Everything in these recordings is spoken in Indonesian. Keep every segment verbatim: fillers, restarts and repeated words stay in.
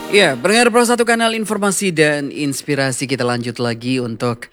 Ya, pendengar Pro satu Kanal Informasi dan Inspirasi, kita lanjut lagi untuk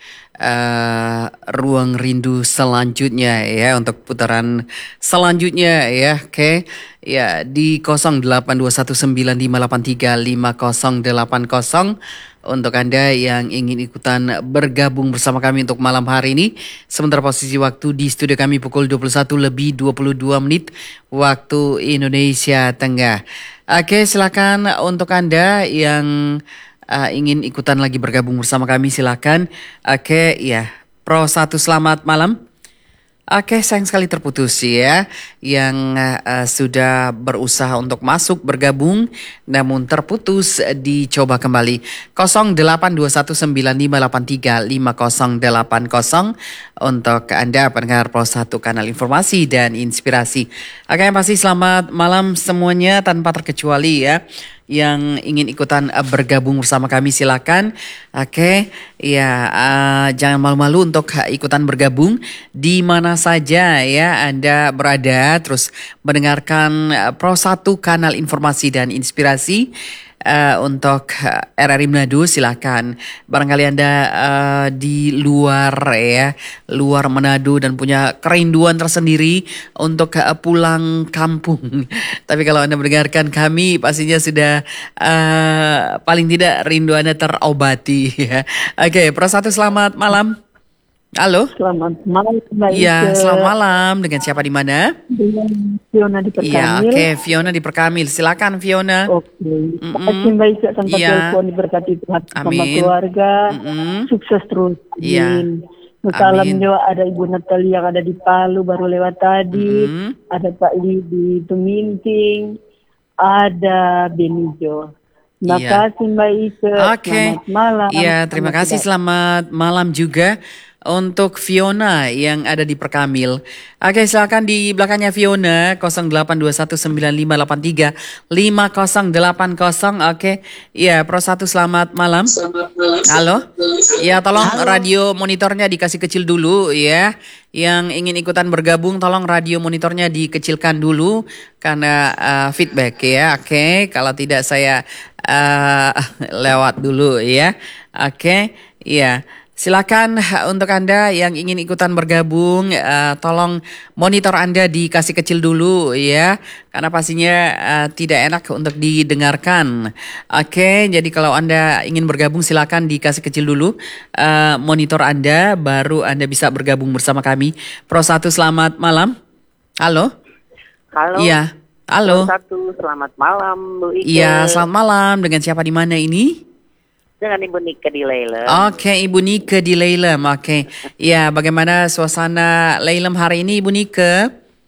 uh, ruang rindu selanjutnya ya, untuk putaran selanjutnya ya. Oke. Okay. Ya, di nol delapan dua satu sembilan lima delapan tiga lima nol delapan nol untuk Anda yang ingin ikutan bergabung bersama kami untuk malam hari ini. Sementara posisi waktu di studio kami pukul dua puluh satu lebih dua puluh dua menit waktu Indonesia Tengah. Oke, silakan untuk Anda yang uh, ingin ikutan lagi bergabung bersama kami, silakan. Oke, ya. Pro satu, selamat malam. Oke, sayang sekali terputus ya, yang uh, sudah berusaha untuk masuk bergabung namun terputus, dicoba kembali. nol delapan dua satu sembilan lima delapan tiga lima nol delapan nol untuk Anda pendengar Pro satu Kanal Informasi dan Inspirasi. Oke, pasti selamat malam semuanya tanpa terkecuali ya. Yang ingin ikutan uh, bergabung bersama kami silakan. Oke, ya uh, jangan malu-malu untuk uh, ikutan bergabung di mana saja ya Anda berada, terus mendengarkan uh, Pro satu Kanal Informasi dan Inspirasi. Uh, untuk uh, R R I Manado silakan. Barangkali Anda uh, di luar ya, luar Manado dan punya kerinduan tersendiri untuk uh, pulang kampung. Tapi kalau Anda mendengarkan kami pastinya sudah uh, paling tidak rindu Anda terobati ya. Oke, okay, Pro satu selamat malam. Halo. Selamat malam. Iya, selamat malam. Dengan siapa di mana? Dengan Fiona di Perkamil. Iya, oke, okay. Fiona di Perkamil. Silakan Fiona. Oke. Okay. Makasih Mbak Ika tanpa ya. telepon, diberkati Tuhan sama Amin. keluarga. Mm-mm. Sukses terus. Iya. Salam Amin. juga ada Ibu Natalia yang ada di Palu baru lewat tadi. Mm-hmm. Ada Pak Li di Tuminting. Ada Benijo. Terima Iya. kasih Mbak Ika. Oke. Okay. Selamat malam. Iya, terima Selamat kasih. tidak. Selamat malam juga untuk Fiona yang ada di Perkamil. Oke, silakan di belakangnya Fiona nol delapan dua satu sembilan lima delapan tiga lima nol delapan nol. Oke. Iya, Pro satu selamat malam. Halo. Ya, tolong Halo. radio monitornya dikasih kecil dulu ya. Yang ingin ikutan bergabung tolong radio monitornya dikecilkan dulu karena uh, feedback ya. Oke, kalau tidak saya uh, lewat dulu ya. Oke. Iya. Silakan untuk Anda yang ingin ikutan bergabung, uh, tolong monitor Anda dikasih kecil dulu ya, karena pastinya uh, tidak enak untuk didengarkan. Oke, jadi kalau Anda ingin bergabung silakan dikasih kecil dulu uh, monitor Anda, baru Anda bisa bergabung bersama kami. Pro satu selamat malam. Halo. Halo. Iya. Halo. Pro satu selamat malam Bu Ike. Iya, selamat malam. Dengan siapa di mana ini? Dengan Ibu Nika di Lailem. Oke, Ibu Nika di Lailem. Oke. Ya, bagaimana suasana Lailem hari ini, Ibu Nika?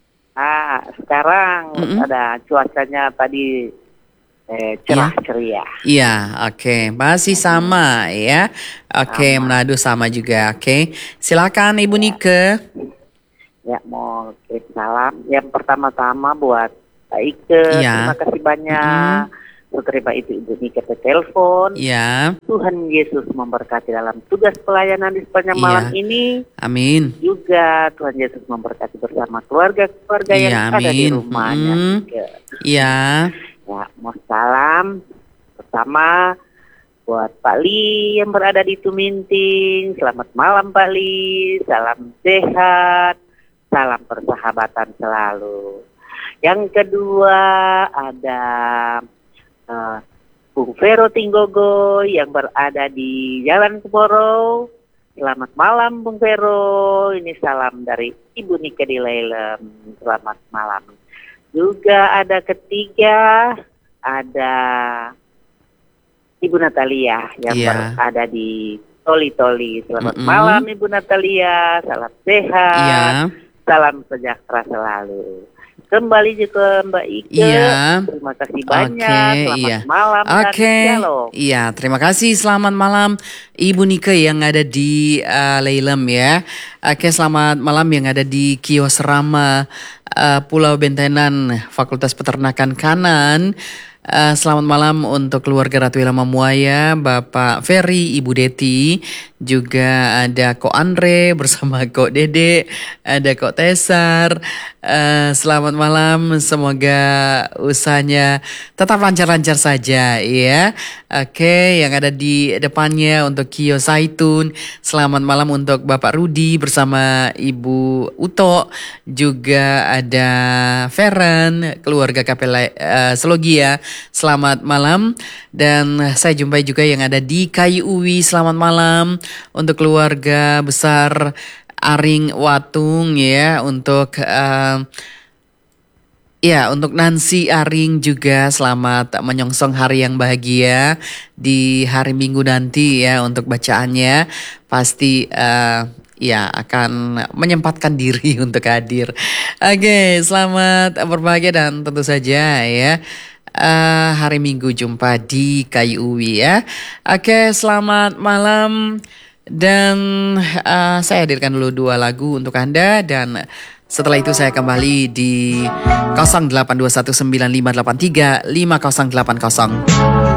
Ah, sekarang Mm-mm. ada cuacanya tadi eh, cerah ceria. Iya, oke. Masih sama ya. Oke, Sama. Manado sama juga. Oke. Silakan Ibu Nika. Ya, mau kirim salam. Yang pertama-tama buat Pak Ike, Iya. terima kasih banyak. Terima itu Ibu Nika ke telepon. Ya. Tuhan Yesus memberkati dalam tugas pelayanan di sepanjang Iya. malam ini. Amin. Juga Tuhan Yesus memberkati bersama keluarga-keluarga Iya, yang ada di amin. rumahnya. Mm. Ike. Ya. Ya, mau salam pertama buat Pak Li yang berada di Tuminting. Selamat malam Pak Li, salam sehat, salam persahabatan selalu. Yang kedua ada uh, Bung Vero Tinggogo yang berada di Jalan Keboro. Selamat malam Bung Vero, ini salam dari Ibu Nika di Lailem. Selamat malam. Juga ada ketiga, ada Ibu Natalia yang Iya. berada di Toli-Toli. Selamat Mm-mm. malam Ibu Natalia, salam sehat, Iya. salam sejahtera selalu. Kembali juga Mbak Ike, Iya. terima kasih Oke, banyak, selamat iya. malam dan Oke, shalom. iya, terima kasih. Selamat malam Ibu Nika yang ada di uh, Lailem ya. Oke, selamat malam yang ada di Kios Rama uh, Pulau Bentenan, Fakultas Peternakan Kanan. Uh, selamat malam untuk keluarga Ratu Ilham Muaya, Bapak Ferry, Ibu Deti, juga ada Ko Andre bersama Ko Dede, ada Ko Tesar. Uh, selamat malam, semoga usahanya tetap lancar-lancar saja ya. Oke, yang ada di depannya untuk Kio Saitun. Selamat malam untuk Bapak Rudi bersama Ibu Uto. Juga ada Feren, keluarga Kapela uh, Selogia. Selamat malam. Dan saya jumpai juga yang ada di Kayu Uwi. Selamat malam untuk keluarga besar Aring Watung ya, untuk uh, ya untuk Nancy Aring juga selamat menyongsong hari yang bahagia di hari Minggu nanti ya. Untuk bacaannya pasti uh, ya akan menyempatkan diri untuk hadir. Oke, selamat berbahagia dan tentu saja ya uh, hari Minggu jumpa di Kayu Uwi ya. Oke, selamat malam. Dan uh, saya hadirkan dulu dua lagu untuk Anda. Dan setelah itu saya kembali di nol delapan dua satu sembilan lima delapan tiga lima nol delapan nol.